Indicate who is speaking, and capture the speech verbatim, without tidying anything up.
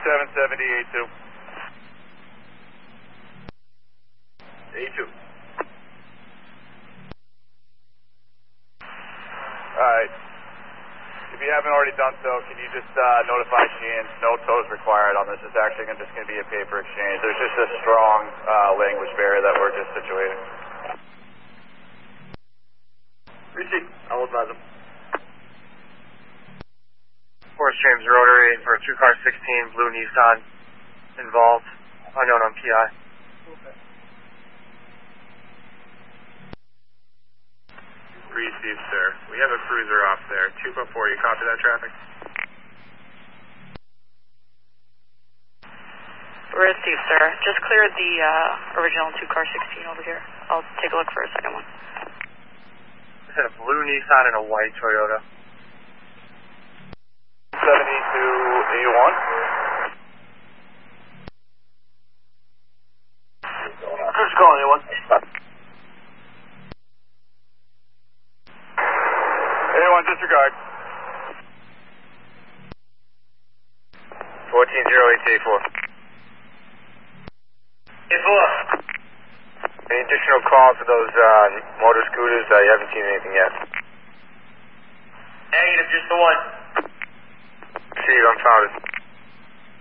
Speaker 1: seven seventy, A two. A two. Alright. If you haven't already done so, can you just uh, notify Sheehan? No tows required on this. It's actually gonna, just going to be a paper exchange. There's just a strong uh, language barrier that we're just situating. Receipt. I'll advise them.
Speaker 2: Forest James Rotary for two car sixteen, blue Nissan involved, unknown on P I.
Speaker 1: Okay. Received, sir. We have a cruiser off there. two four four, you copy that traffic?
Speaker 3: Received, sir. Just cleared the uh, original two car sixteen over here. I'll take a look for a second one.
Speaker 2: I said a blue Nissan and a white Toyota.
Speaker 1: seventy-two A one.
Speaker 2: Who's calling, A one?
Speaker 1: A one, disregard.
Speaker 2: fourteen zero eight eight four.
Speaker 4: A four.
Speaker 2: Any additional calls for those uh, motor scooters? Uh, you haven't seen anything yet.
Speaker 4: Negative, just the one.
Speaker 2: See, I'm founded.